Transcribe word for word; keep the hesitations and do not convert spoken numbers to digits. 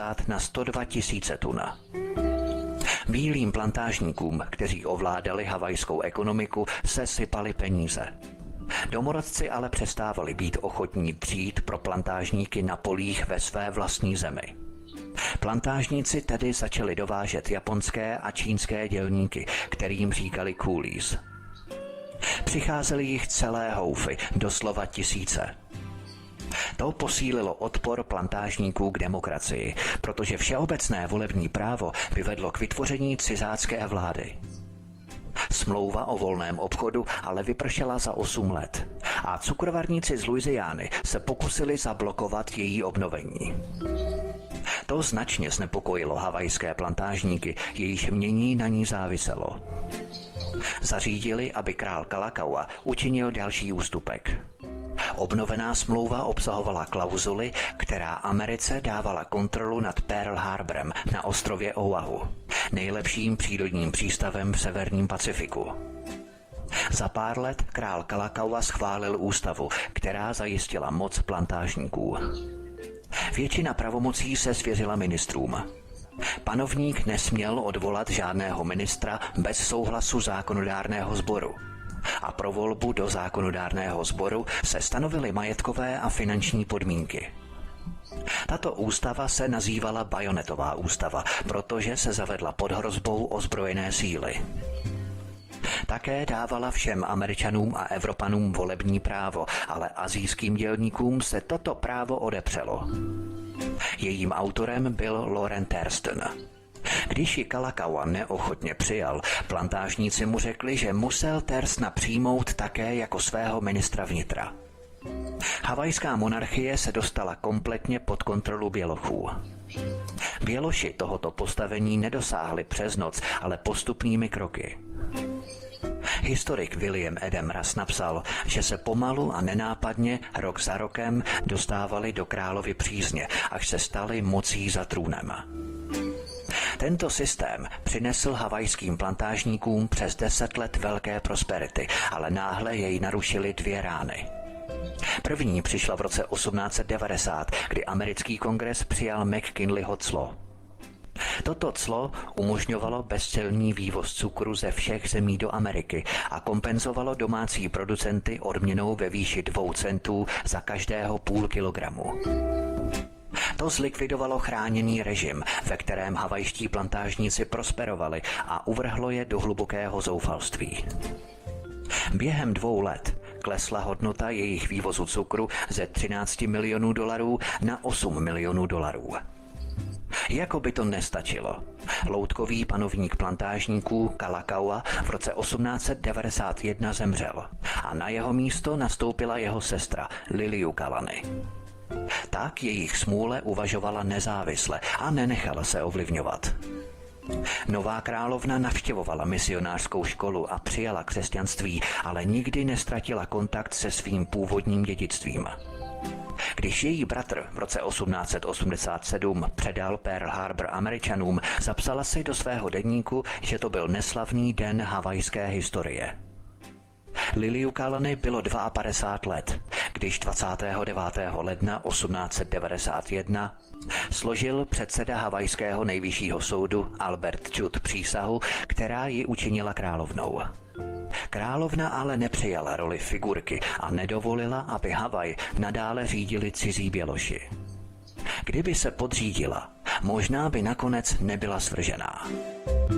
padesát na sto dva tisíce tun. Bílým plantážníkům, kteří ovládali havajskou ekonomiku, se sypaly peníze. Domorodci ale přestávali být ochotní přijít pro plantážníky na polích ve své vlastní zemi. Plantážníci tedy začali dovážet japonské a čínské dělníky, kterým říkali coolies. Přicházely jich celé houfy, doslova tisíce. To posílilo odpor plantážníků k demokracii, protože všeobecné volební právo vyvedlo k vytvoření cizácké vlády. Smlouva o volném obchodu ale vypršela za osm let a cukrovarníci z Louisiany se pokusili zablokovat její obnovení. To značně znepokojilo havajské plantážníky, jejichž mění na ní záviselo. Zařídili, aby král Kalakaua učinil další ústupek. Obnovená smlouva obsahovala klauzuly, která Americe dávala kontrolu nad Pearl Harborem na ostrově Oahu, nejlepším přírodním přístavem v severním Pacifiku. Za pár let král Kalakaua schválil ústavu, která zajistila moc plantážníků. Většina pravomocí se svěřila ministrům. Panovník nesměl odvolat žádného ministra bez souhlasu zákonodárného sboru. A pro volbu do zákonodárného sboru se stanovily majetkové a finanční podmínky. Tato ústava se nazývala Bajonetová ústava, protože se zavedla pod hrozbou ozbrojené síly. Také dávala všem Američanům a Evropanům volební právo, ale asijským dělníkům se toto právo odepřelo. Jejím autorem byl Loren Thurston. Když ji Kalakaua neochotně přijal, plantážníci mu řekli, že musel Thurstona přijmout také jako svého ministra vnitra. Havajská monarchie se dostala kompletně pod kontrolu Bělochů. Běloši tohoto postavení nedosáhli přes noc, ale postupnými kroky. Historik William Adams napsal, že se pomalu a nenápadně rok za rokem dostávali do královy přízně, až se stali mocí za trůnem. Tento systém přinesl havajským plantážníkům přes deset let velké prosperity, ale náhle jej narušily dvě rány. První přišla v roce osmnáct set devadesát, kdy americký kongres přijal McKinleyho clo. Toto clo umožňovalo bezcelní vývoz cukru ze všech zemí do Ameriky a kompenzovalo domácí producenty odměnou ve výši dvou centů za každého půl kilogramu. To zlikvidovalo chráněný režim, ve kterém havajští plantážníci prosperovali a uvrhlo je do hlubokého zoufalství. Během dvou let klesla hodnota jejich vývozu cukru ze třináct milionů dolarů na osm milionů dolarů. Jako by to nestačilo. Loutkový panovník plantážníků Kalakaua v roce osmnáct set devadesát jedna zemřel a na jeho místo nastoupila jeho sestra Liliuokalani. Tak jejich smůle uvažovala nezávisle a nenechala se ovlivňovat. Nová královna navštěvovala misionářskou školu a přijala křesťanství, ale nikdy neztratila kontakt se svým původním dědictvím. Když její bratr v roce osmnáct set osmdesát sedm předal Pearl Harbor Američanům, zapsala si do svého deníku, že to byl neslavný den havajské historie. Liliuokalani bylo padesát dva let, když dvacátého devátého ledna osmnáct set devadesát jedna složil předseda havajského nejvyššího soudu Albert Judd přísahu, která ji učinila královnou. Královna ale nepřijala roli figurky a nedovolila, aby Havaj nadále řídili cizí Běloši. Kdyby se podřídila, možná by nakonec nebyla svržená.